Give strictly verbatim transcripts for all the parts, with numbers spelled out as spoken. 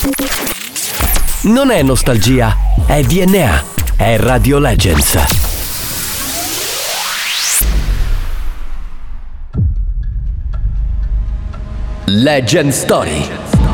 Non è nostalgia, è D N A, è Radio Legends. Legend Story.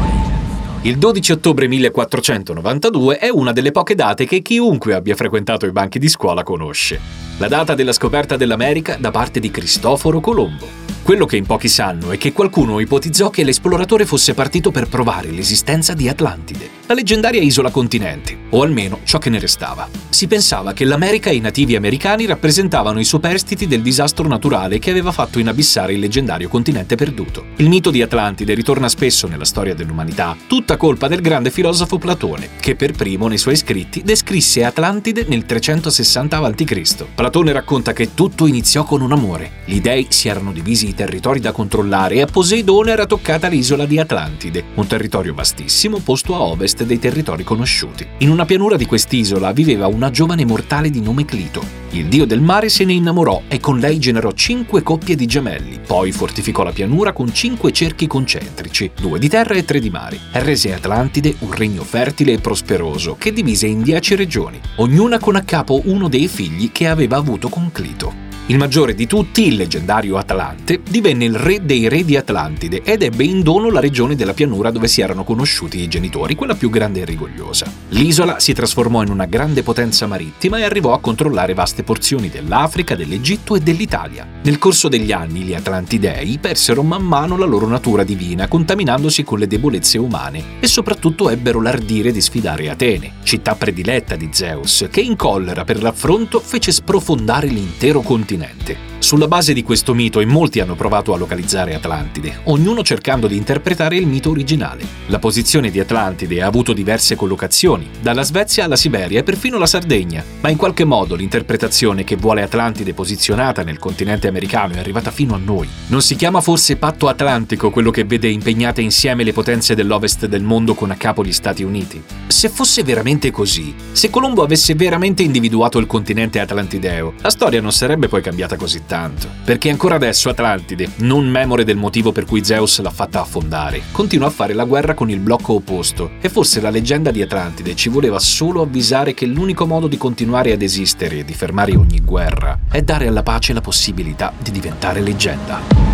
Il dodici ottobre millequattrocentonovantadue è una delle poche date che chiunque abbia frequentato i banchi di scuola conosce. La data della scoperta dell'America da parte di Cristoforo Colombo. Quello che in pochi sanno è che qualcuno ipotizzò che l'esploratore fosse partito per provare l'esistenza di Atlantide, la leggendaria isola continente, o almeno ciò che ne restava. Si pensava che l'America e i nativi americani rappresentavano i superstiti del disastro naturale che aveva fatto inabissare il leggendario continente perduto. Il mito di Atlantide ritorna spesso nella storia dell'umanità, tutta colpa del grande filosofo Platone, che per primo nei suoi scritti descrisse Atlantide nel trecentosessanta avanti Cristo Platone racconta che tutto iniziò con un amore. Gli dei si erano divisi i territori da controllare e a Poseidone era toccata l'isola di Atlantide, un territorio vastissimo posto a ovest dei territori conosciuti. In una pianura di quest'isola viveva una giovane mortale di nome Clito. Il dio del mare se ne innamorò e con lei generò cinque coppie di gemelli, poi fortificò la pianura con cinque cerchi concentrici, due di terra e tre di mare, e rese Atlantide un regno fertile e prosperoso che divise in dieci regioni, ognuna con a capo uno dei figli che aveva avuto con Clito. Il maggiore di tutti, il leggendario Atlante, divenne il re dei re di Atlantide ed ebbe in dono la regione della pianura dove si erano conosciuti i genitori, quella più grande e rigogliosa. L'isola si trasformò in una grande potenza marittima e arrivò a controllare vaste porzioni dell'Africa, dell'Egitto e dell'Italia. Nel corso degli anni gli Atlantidei persero man mano la loro natura divina, contaminandosi con le debolezze umane, e soprattutto ebbero l'ardire di sfidare Atene, città prediletta di Zeus, che in collera per l'affronto fece sprofondare l'intero continente. Sulla base di questo mito in molti hanno provato a localizzare Atlantide, ognuno cercando di interpretare il mito originale. La posizione di Atlantide ha avuto diverse collocazioni, dalla Svezia alla Siberia e perfino la Sardegna, ma in qualche modo l'interpretazione che vuole Atlantide posizionata nel continente americano è arrivata fino a noi. Non si chiama forse patto atlantico quello che vede impegnate insieme le potenze dell'ovest del mondo con a capo gli Stati Uniti? Se fosse veramente così, se Colombo avesse veramente individuato il continente atlantideo, la storia non sarebbe poi cambiata così tanto, perché ancora adesso Atlantide, non memore del motivo per cui Zeus l'ha fatta affondare, continua a fare la guerra con il blocco opposto, e forse la leggenda di Atlantide ci voleva solo avvisare che l'unico modo di continuare ad esistere e di fermare ogni guerra è dare alla pace la possibilità di diventare leggenda.